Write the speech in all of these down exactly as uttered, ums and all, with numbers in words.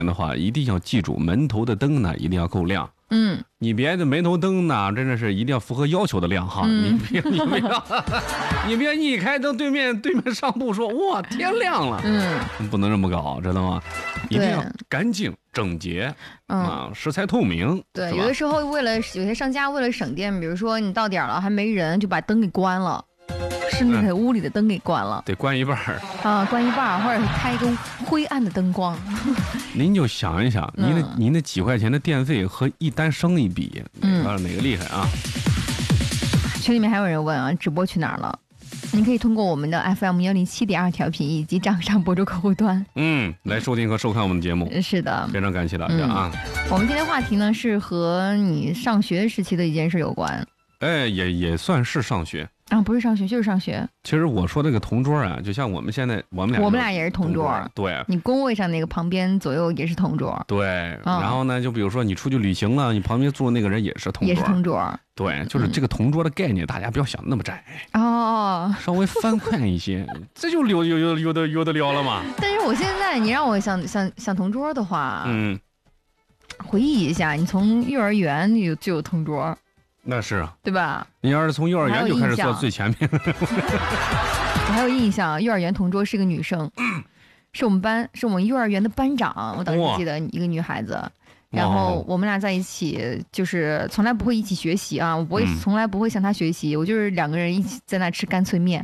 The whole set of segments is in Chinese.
的话，一定要记住门头的灯呢一定要够亮。 嗯， 你别的门头灯呢，真的是一定要符合要求的亮哈。嗯、你别你别你别一开灯，对面对面商铺说哇天亮了， 嗯， 不能这么搞，知道吗？一定要干净整洁，嗯、啊，食材透明。 对，有的时候为了有些商家为了省电，比如说你到点了还没人，就把灯给关了。是那个屋里的灯给关了， 嗯、得关一半儿啊，关一半儿，或者是开一个灰暗的灯光。 您就想一想，您的、嗯、您的几块钱的电费和一单生意比，哪个、嗯、哪个厉害啊？ 群里面还有人问啊，直播去哪儿了？您可以通过我们的 F M 幺零七点二调频以及掌上播出客户端， 嗯，来收听和收看我们的节目。 是的， 非常感谢大家啊、 嗯！我们今天话题呢是和你上学时期的一件事有关。 哎，也也算是上学。 啊，不是上学就是上学。 其实我说这个同桌啊，就像我们现在我们俩， 我们俩也是同桌。 对， 你工位上那个旁边左右也是同桌。 对，哦、然后呢，就比如说你出去旅行了，你旁边住的那个人也是同桌。 也是同桌。 对，就是这个同桌的概念，嗯、大家不要想那么窄。 哦。 稍微翻宽一些，这就有有有有的有的聊了嘛。 但是我现在你让我想想想同桌的话， 嗯， 回忆一下，你从幼儿园就就有同桌。 那是啊， 对吧？ 你要是从幼儿园就开始坐最前面， 我还有印象，幼儿园同桌是个女生，嗯、是我们班，是我们幼儿园的班长。我当时记得一个女孩子，然后我们俩在一起，就是从来不会一起学习啊，我不会，嗯、从来不会向她学习，我就是两个人一起在那吃干脆面，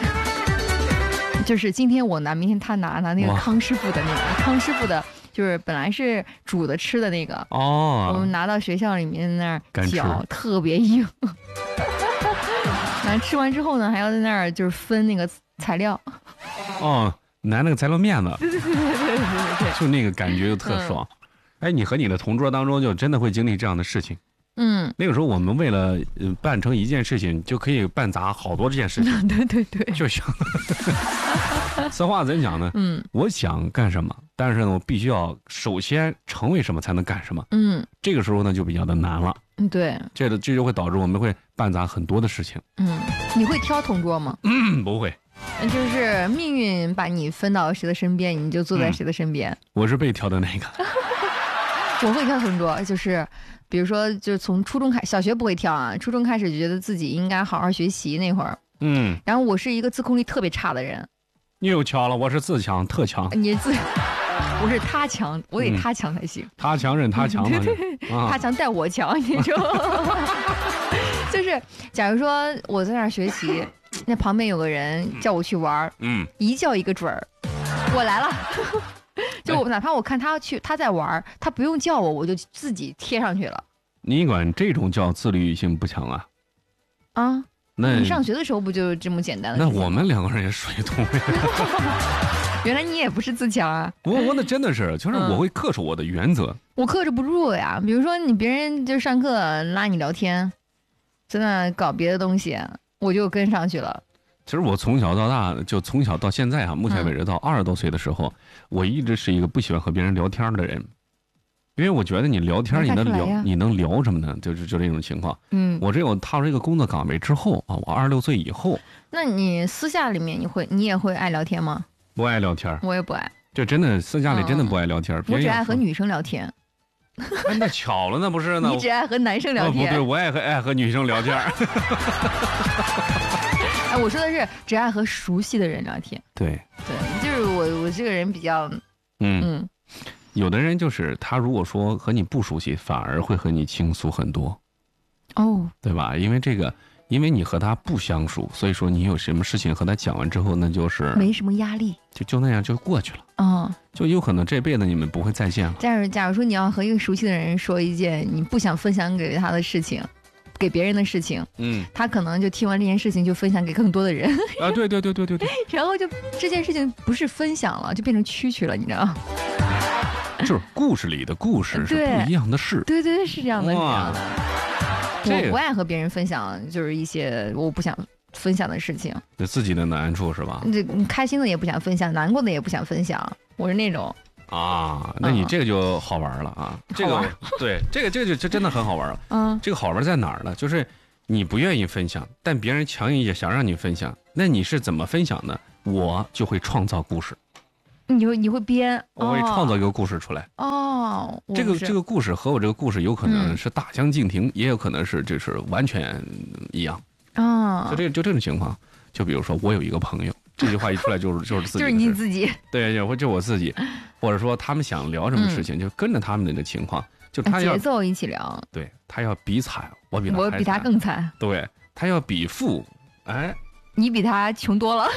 就是今天我拿，明天她拿，拿那个康师傅的那个康师傅的。就是本来是煮的吃的那个哦， 我们拿到学校里面那儿搅，特别硬。然后吃完之后呢，还要在那儿就是分那个材料。 哦，拿那个材料面子。 对对对对对对对， 就那个感觉就特爽。嗯、哎，你和你的同桌当中就真的会经历这样的事情。 嗯， 那个时候我们为了办成一件事情，就可以办砸好多件事情。 对对对， 就想。此话怎讲呢？ 嗯， 我想干什么，但是呢，我必须要首先成为什么才能干什么。 嗯， 这个时候呢就比较的难了。 嗯，对， 这个这就会导致我们会办砸很多的事情。 嗯，你会挑同桌吗？ 嗯，不会。 就是命运把你分到谁的身边，你就坐在谁的身边。 嗯、我是被挑的那个。 我会挑同桌，就是比如说，就是从初中开，小学不会挑啊，初中开始就觉得自己应该好好学习那会儿。 嗯， 然后我是一个自控力特别差的人。 你又强了，我是自强特强。 你自，我是他强，我得他强才行。嗯、 他强任他强嘛， 对对对，啊、他强带我强，你说。就是假如说我在那儿学习，那旁边有个人叫我去玩， 嗯， 一叫一个准儿，我来了。就我哪怕我看他去他在玩，他不用叫我，我就自己贴上去了。 你管这种叫自律性不强啊？ 啊， 那你上学的时候不就这么简单的？ 那我们两个人也属于同类。 原来你也不是自强啊！ 我我那真的是，就是我会恪守我的原则。 嗯、我克制不住呀，比如说你别人就上课拉你聊天，在那搞别的东西，我就跟上去了。 其实我从小到大，就从小到现在啊，目前为止到二十多岁的时候，嗯、我一直是一个不喜欢和别人聊天的人，因为我觉得你聊天，你能聊，你能聊什么呢？就是就这种情况。 嗯， 我只有踏入这个工作岗位之后啊，我二十六岁以后， 那你私下里面你会，你也会爱聊天吗？ 不爱聊天， 我也不爱。 就真的私下里真的不爱聊天， 嗯、我只爱和女生聊天。 哎，那巧了，那不是呢？ 你只爱和男生聊天？ 哦、不对，我爱和爱和女生聊天。 哎，我说的是只爱和熟悉的人聊天。 对对，就是我我这个人比较， 嗯嗯，有的人就是他如果说和你不熟悉，反而会和你倾诉很多， 哦， 对吧？因为这个，因为你和他不相熟，所以说你有什么事情和他讲完之后，那就是没什么压力， 就就那样就过去了。 嗯， 就有可能这辈子你们不会再见了。 但是假如说你要和一个熟悉的人说一件你不想分享给他的事情。给别人的事情，嗯，他可能就听完这件事情就分享给更多的人啊，对对对对对对， 然后就这件事情不是分享了，就变成蛐蛐了，你知道吗？ 就是故事里的故事是不一样的事， 对对对，是这样的，是这样的。 这个、 我不爱和别人分享，就是一些我不想分享的事情， 就自己的难处是吧？ 这开心的也不想分享，难过的也不想分享，我是那种。 啊，那你这个就好玩了啊！嗯、这个对，这个这个就就真的很好玩了。 嗯， 这个好玩在哪儿呢？就是你不愿意分享，但别人强硬也想让你分享，那你是怎么分享呢？我就会创造故事。 你会你会编， 我会创造一个故事出来。 哦， 这个这个故事和我这个故事有可能是大相径庭，嗯、也有可能是就是完全一样。 啊、哦， 就这就这种情况，就比如说我有一个朋友，这句话一出来就是就是自己， 就是你自己， 对，就就我自己，或者说他们想聊什么事情，嗯、就跟着他们的这情况，就他要节奏一起聊。 对他要比惨，我比他我比他更惨。 对他要比富，哎， 你比他穷多了。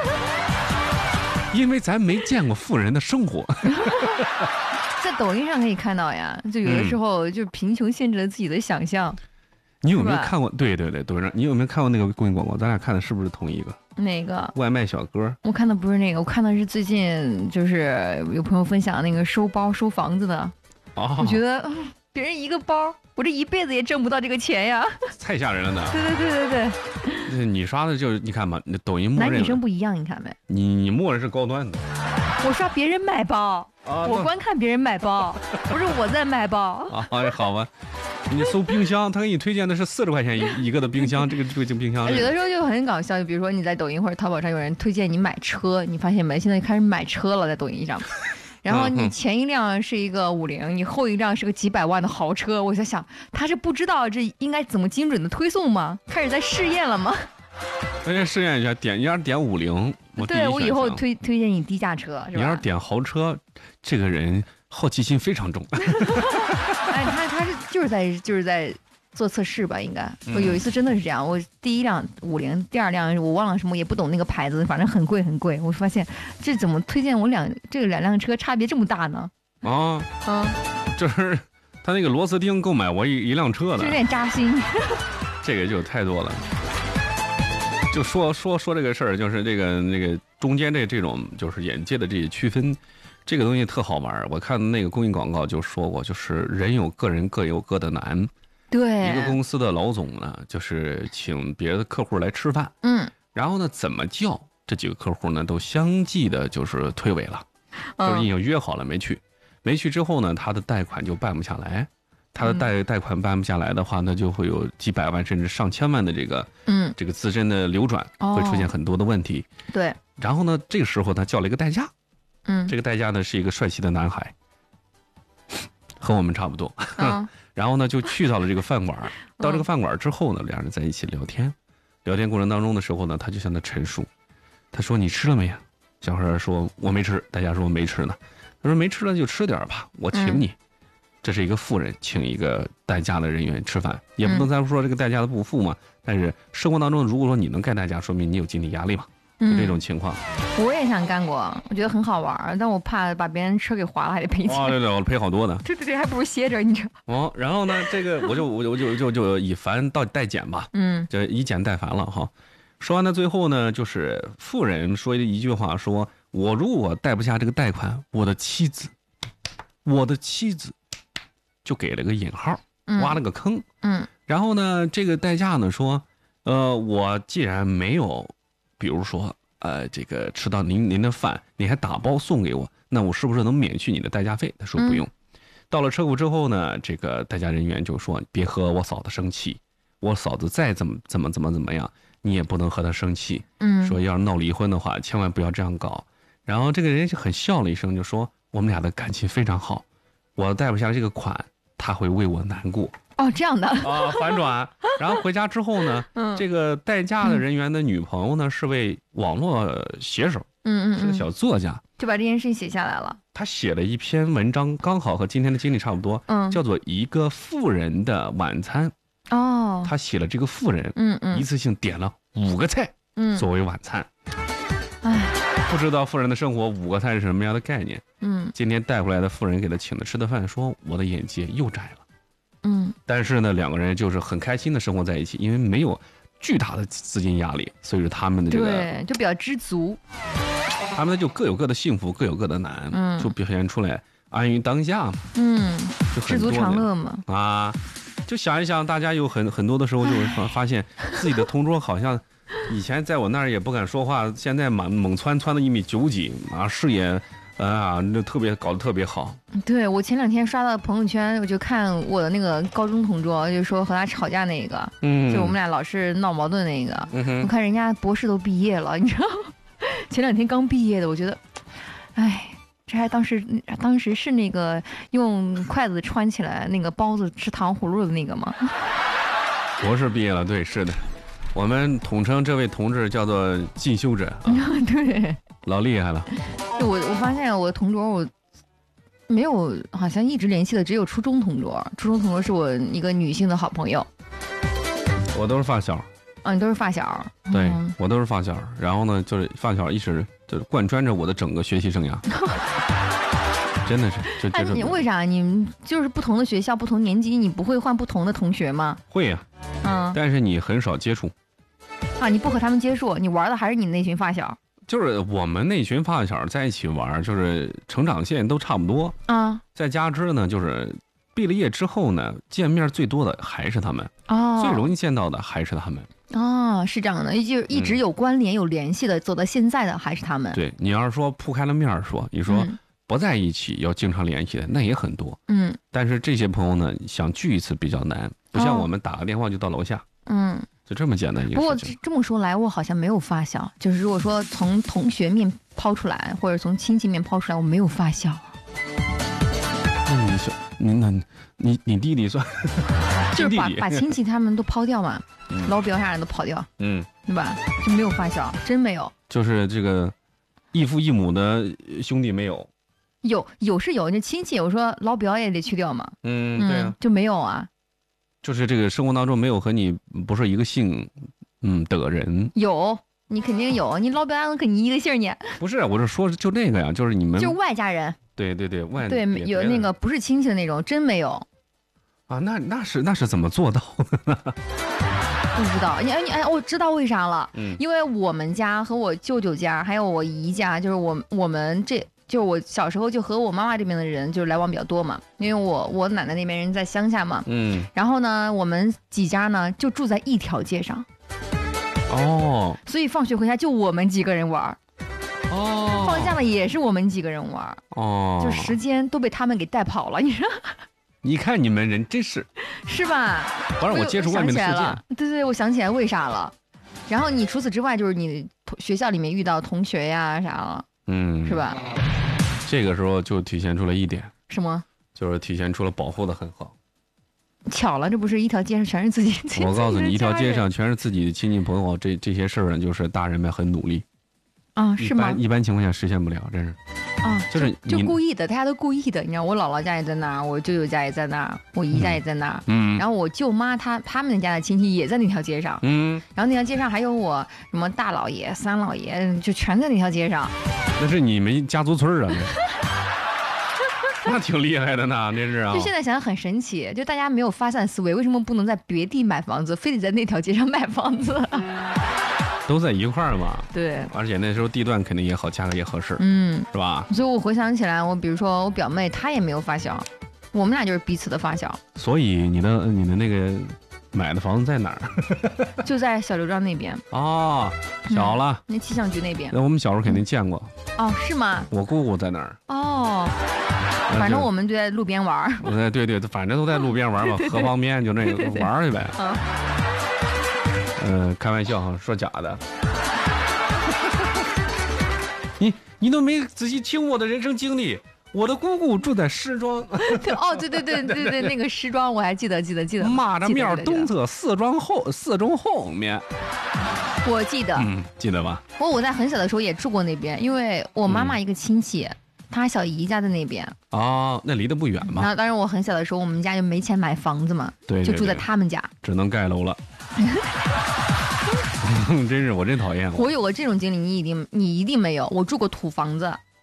因为咱没见过富人的生活。 在抖音上可以看到呀，就有的时候就贫穷限制了自己的想象。嗯、 你有没有看过？对对对，抖音上你有没有看过那个公益广告？咱俩看的是不是同一个？ 哪个？ 外卖小哥。 我看的不是那个，我看的是最近就是有朋友分享那个收包收房子的。 哦。 我觉得别人一个包，我这一辈子也挣不到这个钱呀。 太吓人了呢。 对对对对对。你刷的就是你看吧，那抖音默认男女生不一样，你看没？ 你你默认是高端的。 我刷别人买包，啊、我观看别人买包，不是我在买包。 啊，好吧。你搜冰箱，他给你推荐的是四十块钱一一个的冰箱，这个这个冰箱。 有的时候就很搞笑，就比如说你在抖音或者淘宝上有人推荐你买车，你发现没？现在开始买车了，在抖音上。然后你前一辆是一个五菱，你后一辆是个几百万的豪车，我在想，他是不知道这应该怎么精准的推送吗？开始在试验了吗？ 大家试验一下，点一下点五菱，我对我以后推推荐你低价车，是吧？ 你要是点豪车，这个人好奇心非常重。 哎，他他是就是在就是在做测试吧，应该。我有一次真的是这样，我第一辆五菱，第二辆我忘了什么，也不懂那个牌子，反正很贵很贵。我发现这怎么推荐我两这个两辆车差别这么大呢？ 啊，嗯，就是他那个螺丝钉购买我一一辆车的， 有点扎心。 这个就太多了。就说说说这个事儿，就是这个那个中间这这种就是眼界的这些区分，这个东西特好玩。我看那个公益广告就说过，就是人有个人各有各的难。 对， 一个公司的老总呢，就是请别的客户来吃饭， 嗯， 然后呢怎么叫这几个客户呢都相继的就是推诿了，就是已经约好了没去，没去之后呢，他的贷款就办不下来。他的贷贷款办不下来的话，那就会有几百万甚至上千万的这个嗯这个资金的流转，会出现很多的问题。 对。 然后呢，这个时候他叫了一个代驾， 嗯， 这个代驾呢是一个帅气的男孩，和我们差不多。 嗯。 然后呢，就去到了这个饭馆。到这个饭馆之后呢，两人在一起聊天。聊天过程当中的时候呢，他就向他陈述，他说：“你吃了没呀？”小孩说：“我没吃。”代驾说：“我没吃呢。”他说：“没吃了就吃点吧，我请你。嗯”这是一个富人请一个代驾的人员吃饭，也不能再说这个代驾的不富嘛。嗯、但是生活当中，如果说你能干代驾，说明你有经济压力嘛，就这种情况。 嗯、我也想干过，我觉得很好玩，但我怕把别人车给划了还得赔钱。 哦，对对，我赔好多的。 对对对，还不如歇着，你知道。 哦，然后呢，这个我就我就我就就就以繁到代减吧， 嗯， 就以简代繁了哈。说完了最后呢，就是富人说的一句话说：“我如果贷不下这个贷款，我的妻子，我的妻子。”就给了个引号，挖了个坑。 嗯， 然后呢，这个代驾呢说，呃，我既然没有，比如说，呃，这个吃到您您的饭，你还打包送给我，那我是不是能免去你的代驾费？他说不用。嗯、到了车库之后呢，这个代驾人员就说，别和我嫂子生气，我嫂子再怎么怎么怎么怎么样，你也不能和她生气。 嗯， 说要是闹离婚的话，千万不要这样搞。然后这个人就很笑了一声，就说我们俩的感情非常好，我贷不下这个款。他会为我难过哦，这样的啊，反转。然后回家之后呢，嗯、这个代驾的人员的女朋友呢、嗯、是位网络写手， 嗯嗯， 是个小作家， 就把这件事情写下来了。 他写了一篇文章，刚好和今天的经历差不多，嗯，叫做《一个富人的晚餐》。 哦， 他写了这个富人， 嗯嗯， 一次性点了五个菜，嗯，作为晚餐。 哎， 不知道富人的生活五个菜是什么样的概念？ 嗯， 今天带回来的富人给他请的吃的饭，说我的眼界又窄了。 嗯， 但是呢，两个人就是很开心的生活在一起，因为没有巨大的资金压力，所以说他们的这个对就比较知足。 他们就各有各的幸福，各有各的难， 嗯， 就表现出来安于当下嘛， 嗯， 就知足常乐嘛。 啊，就想一想，大家有很很多的时候就会发发现自己的同桌好像。以前在我那儿也不敢说话，现在猛猛窜窜到一米九几啊，视野啊，那特别搞得特别好。 对，我前两天刷到朋友圈，我就看我的那个高中同桌，就说和他吵架那个，嗯，就我们俩老是闹矛盾那个，嗯、我看人家博士都毕业了，你知道，前两天刚毕业的，我觉得， 哎，这还当时当时是那个用筷子穿起来那个包子吃糖葫芦的那个吗？ 博士毕业了，对，是的，我们统称这位同志叫做进修者。啊、 对， 老厉害了。 我我发现我同桌我没有好像一直联系的只有初中同桌，初中同桌是我一个女性的好朋友。 我都是发小。 啊，你都是发小。 对、嗯、我都是发小，然后呢，就是发小一直就贯穿着我的整个学习生涯。真的是，就哎，你为啥你就是不同的学校、不同年级，你不会换不同的同学吗？ 会呀、啊，嗯，但是你很少接触。 啊，你不和他们接触，你玩的还是你那群发小。 就是我们那群发小在一起玩，就是成长线都差不多啊。再加之呢，就是毕了业之后呢，见面最多的还是他们，哦，最容易见到的还是他们。 哦，是这样的，就一直有关联、嗯、有联系的，走到现在的还是他们。 对，你要是说铺开了面说，你说。嗯，不在一起要经常联系的那也很多，嗯，但是这些朋友呢，想聚一次比较难，不像我们打个电话就到楼下，嗯，就这么简单一个事情。 不过这么说来，我好像没有发小，就是如果说从同学面抛出来，或者从亲戚面抛出来，我没有发小。 那你小，你那，你你弟弟算， 就是把把亲戚他们都抛掉嘛，嗯、老表啥人都抛掉，嗯，对吧？就没有发小，真没有。 就是这个。异父异母的兄弟没有， 有有是有，那亲戚我说老表也得去掉嘛， 嗯，对啊， 就没有啊， 就是这个生活当中没有和你不是一个姓，嗯的人， 有你肯定有，你老表还能跟你一个姓呢？ 不是，我是说就那个呀，就是你们就外家人， 对对对，外对有那个不是亲戚的那种，真没有啊，那那是那是怎么做到的呢？ 不知道，你你哎，我知道为啥了，嗯，因为我们家和我舅舅家还有我姨家，就是我我们这就是我小时候就和我妈妈这边的人就是来往比较多嘛，因为我我奶奶那边人在乡下嘛，嗯，然后呢，我们几家呢就住在一条街上，哦，所以放学回家就我们几个人玩，哦，放假了也是我们几个人玩，哦，就时间都被他们给带跑了，你说。 你看你们人真是， 是吧？ 不让我接触外面的世界。 对对，我想起来为啥了。然后你除此之外，就是你学校里面遇到同学呀啥了，嗯，是吧？ 这个时候就体现出了一点， 什么？ 就是体现出了保护的很好。 巧了，这不是一条街上全是自己。 我告诉你，一条街上全是自己的亲戚朋友，这这些事儿呢，就是大人们很努力。 啊，是吗？ 一般一般情况下实现不了，真是。 啊， 就是就故意的，大家都故意的。你知道，我姥姥家也在那儿，我舅舅家也在那儿，我姨家也在那儿。嗯。然后我舅妈她他们家的亲戚也在那条街上。嗯。然后那条街上还有我什么大老爷、三老爷，就全在那条街上。 那是你们家族村啊！那挺厉害的呢，真是啊。 就现在想想很神奇，就大家没有发散思维，为什么不能在别地买房子，非得在那条街上买房子？ 都在一块儿嘛， 对， 而且那时候地段肯定也好，价格也合适，嗯，是吧？ 所以我回想起来，我比如说我表妹，她也没有发小，我们俩就是彼此的发小。 所以你的你的那个买的房子在哪儿？ 就在小刘庄那边。 哦，小了， 嗯、那气象局那边。 那我们小时候肯定见过。 哦，是吗？ 我姑姑在那儿。 哦，反正我们就在路边玩。 对对对，反正都在路边玩嘛，河旁边就那个玩去呗。嗯。嗯、呃，开玩笑哈，说假的。你你都没仔细听我的人生经历，我的姑姑住在石庄。 哦，对对对对对，那个石庄我还记得记得记得。 马着面东侧四庄后四中后面。 我记得， 嗯，记得吧？ 我我在很小的时候也住过那边，因为我妈妈一个亲戚，嗯、她小姨家在那边。 哦，那离得不远嘛。 然后当时我很小的时候，我们家就没钱买房子嘛， 对， 就住在他们家， 只能盖楼了。真是我真讨厌我。 我有过这种经历，你一定你一定没有。我住过土房子。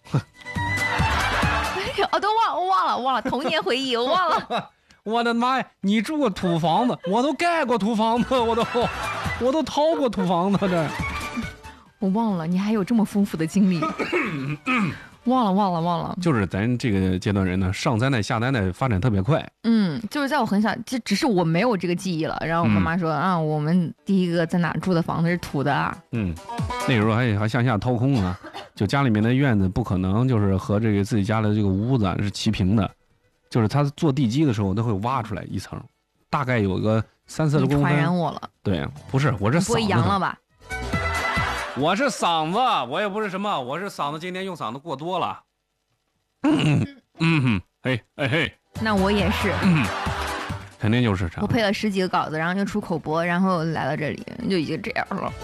哦，都忘我忘了忘了童年回忆，我忘了。 我的妈呀！你住过土房子，我都盖过土房子，我都我都掏过土房子这。 我忘了，你还有这么丰富的经历。忘了忘了忘了， 就是咱这个阶段人呢，上三代下三代发展特别快。 嗯，就是在我很小，就只是我没有这个记忆了。然后我妈妈说、嗯、啊，我们第一个在哪住的房子是土的啊。 嗯，那时候还还向下掏空啊，就家里面的院子不可能就是和这个自己家的这个屋子是齐平的，就是他做地基的时候都会挖出来一层，大概有个三四十公分。 传染我了。 对，不是我这嗓子不会阳了吧？ 我是嗓子，我也不是什么，我是嗓子，今天用嗓子过多了。嗯嗯，嘿哎嘿， 那我也是， 嗯，肯定就是这样。 我配了十几个稿子，然后就出口播，然后来到这里就已经这样了。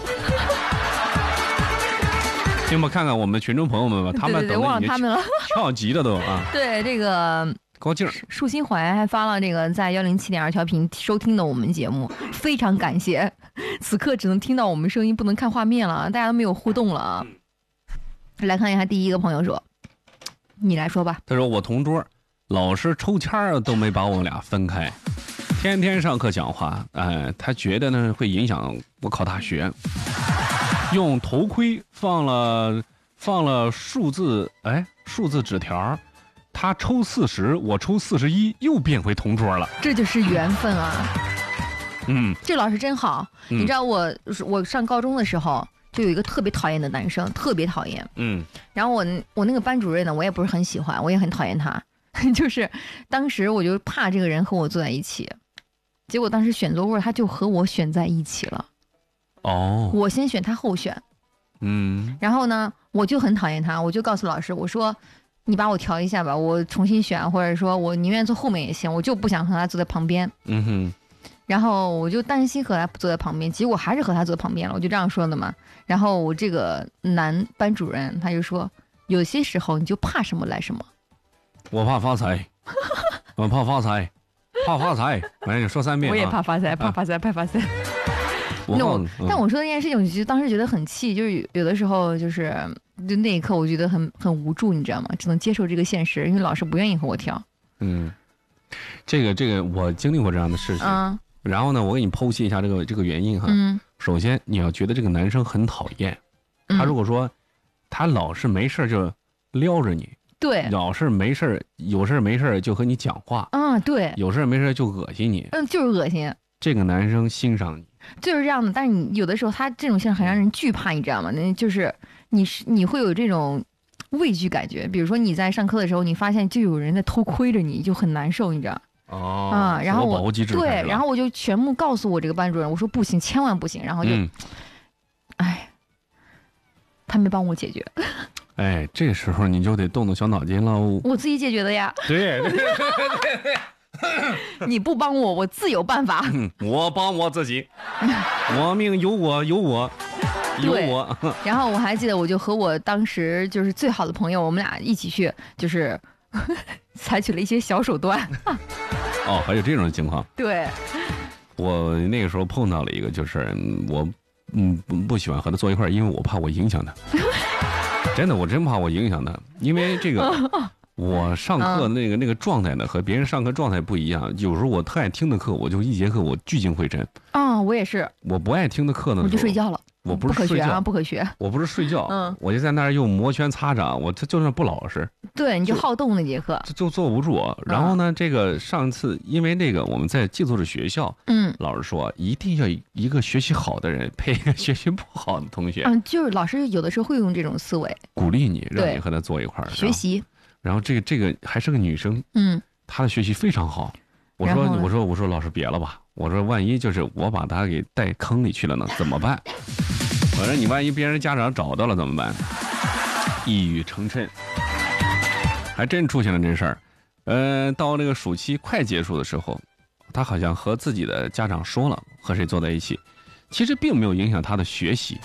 行吧，看看我们群众朋友们吧，他们对对对忘了他们了， 跳级的都啊。 对，这个高劲儿， 树心怀还发了这个在幺零七点二调频收听的我们节目，非常感谢。此刻只能听到我们声音，不能看画面了，大家都没有互动了。来看一下第一个朋友说，你来说吧。 他说我同桌老师抽签都没把我俩分开，天天上课讲话，哎，他觉得呢会影响我考大学。用头盔放了放了数字哎数字纸条，他抽四十，我抽四十一，又变回同桌了。 这就是缘分啊！ 嗯， 这老师真好。嗯、你知道我我上高中的时候就有一个特别讨厌的男生，特别讨厌。 嗯， 然后我我那个班主任呢，我也不是很喜欢，我也很讨厌他。就是当时我就怕这个人和我坐在一起，结果当时选座位他就和我选在一起了。 哦， 我先选他后选， 嗯， 然后呢，我就很讨厌他，我就告诉老师，我说，你把我调一下吧，我重新选，或者说我宁愿坐后面也行，我就不想和他坐在旁边。 嗯哼， 然后我就担心和他坐在旁边，结果还是和他坐旁边了，我就这样说的嘛。然后我这个男班主任他就说，有些时候你就怕什么来什么。 我怕发财，我怕发财，怕发财，来你说三遍、啊。 我也怕发财，怕发财，怕发财。 那我，但我说那件事情，我就当时觉得很气，就是有的时候就是就那一刻，我觉得很很无助，你知道吗？只能接受这个现实，因为老师不愿意和我调。 嗯，这个这个我经历过这样的事情。嗯。然后呢，我给你剖析一下这个这个原因哈。嗯。首先，你要觉得这个男生很讨厌，他如果说、嗯、他老是没事就撩着你， 对， 老是没事有事没事就和你讲话， 嗯，对， 有事没事就恶心你， 嗯，就是恶心。 这个男生欣赏你。 就是这样的，但是你有的时候他这种现象很让人惧怕，你知道吗？那就是你是你会有这种畏惧感觉。比如说你在上课的时候，你发现就有人在偷窥着你，就很难受，你知道？ 哦， 啊、嗯，然后我对， 然后我就全部告诉我这个班主任，我说不行，千万不行。然后就，哎、嗯，他没帮我解决。 哎，这时候你就得动动小脑筋喽。 我自己解决的呀。 对对对对对。 你不帮我，我自有办法。 嗯、我帮我自己，我命由我，由我，由我。 然后我还记得，我就和我当时就是最好的朋友，我们俩一起去，就是采取了一些小手段。 哦，还有这种情况。 对， 我那个时候碰到了一个，就是我嗯不不喜欢和他坐一块儿，因为我怕我影响他。真的，我真怕我影响他，因为这个。我上课那个、嗯、那个状态呢，和别人上课状态不一样。有时候我特爱听的课，我就一节课我聚精会神。 啊、哦，我也是。 我不爱听的课呢， 我就睡觉了。 我不是睡觉， 不可学啊，不可学。 我不是睡觉， 嗯， 我就在那儿用摩拳擦掌，我这就是不老实。 对，你就好动那节课， 就就坐不住。然后呢，嗯、这个上次因为那个我们在寄宿制学校，嗯，老师说一定要一个学习好的人配一个学习不好的同学。 嗯，就是老师有的时候会用这种思维， 鼓励你，让你和他坐一块儿学习。 然后这个这个还是个女生，嗯，她的学习非常好。我说我说我说老师别了吧，我说万一就是我把她给带坑里去了呢，怎么办？我说你万一别人家长找到了怎么办？一语成谶，还真出现了这事儿。呃，到这个暑期快结束的时候，她好像和自己的家长说了和谁坐在一起，其实并没有影响她的学习。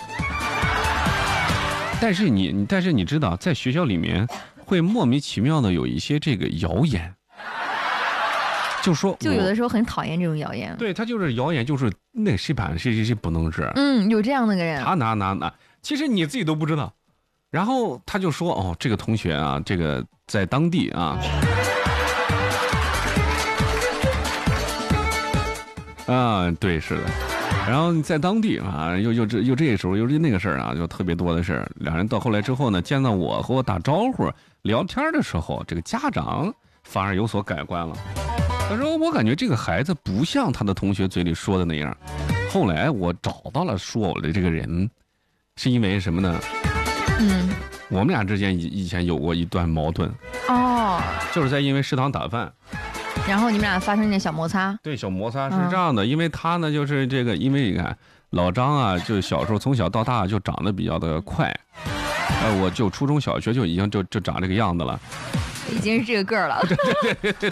但是你你但是你知道，在学校里面。会莫名其妙的有一些这个谣言，就说就有的时候很讨厌这种谣言。 对，他就是谣言，就是那谁版谁谁谁不能治。 嗯，有这样的个人。 他哪哪哪，其实你自己都不知道。然后他就说：“哦，这个同学啊，这个在当地啊，啊，对，是的。”然后在当地啊，又又这又这时候又是那个事儿啊，就特别多的事儿。两人到后来之后呢，见到我和我打招呼聊天的时候，这个家长反而有所改观了。他说：“我感觉这个孩子不像他的同学嘴里说的那样。”后来我找到了说我的这个人，是因为什么呢？嗯，我们俩之间以以前有过一段矛盾。哦，就是在因为食堂打饭。 然后你们俩发生一点小摩擦。 对，小摩擦是这样的，嗯、因为他呢就是这个，因为你看， 老张啊，就小时候从小到大就长得比较的快，呃，我就初中小学就已经就就长这个样子了， 已经是这个个儿了。 对对对对。